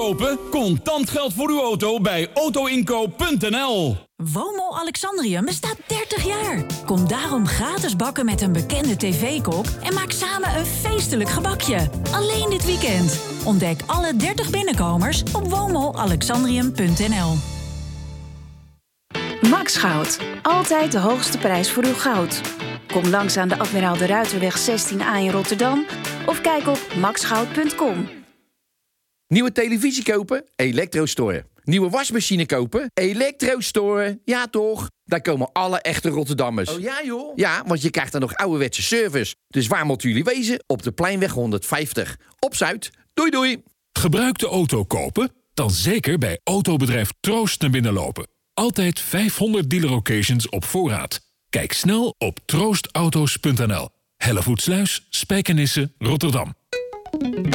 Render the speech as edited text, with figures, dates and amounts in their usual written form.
kopen? Contant geld voor uw auto bij autoinkoop.nl. WOMO Alexandrium bestaat 30 jaar. Kom daarom gratis bakken met een bekende tv-kok en maak samen een feestelijk gebakje. Alleen dit weekend. Ontdek alle 30 binnenkomers op womoalexandrium.nl. Max Goud. Altijd de hoogste prijs voor uw goud. Kom langs aan de Admiraal de Ruiterweg 16A in Rotterdam of kijk op maxgoud.com. Nieuwe televisie kopen? Elektrostore. Nieuwe wasmachine kopen? Elektrostore. Ja, toch? Daar komen alle echte Rotterdammers. Oh ja, joh? Ja, want je krijgt dan nog ouderwetse service. Dus waar moeten jullie wezen? Op de Pleinweg 150. Op Zuid. Doei doei. Gebruikte auto kopen? Dan zeker bij autobedrijf Troost naar binnen lopen. Altijd 500 dealer occasions op voorraad. Kijk snel op troostauto's.nl. Hellevoetsluis, Spijkenisse, Rotterdam.